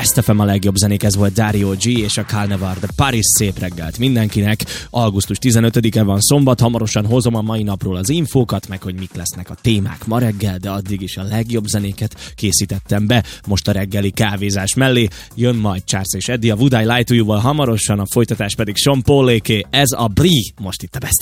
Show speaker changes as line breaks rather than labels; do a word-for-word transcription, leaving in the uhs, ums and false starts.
Best ef em a legjobb zenék, ez volt Dario G és a Carnival de Paris. Szép reggelt mindenkinek. augusztus tizenötödike van, szombat, hamarosan hozom a mai napról az infókat, meg hogy mik lesznek a témák ma reggel, de addig is a legjobb zenéket készítettem be. Most a reggeli kávézás mellé jön majd Charles és Eddie, a Would I Lie to You-val hamarosan, a folytatás pedig Sean Pauléké, ez a Brie, most itt a Best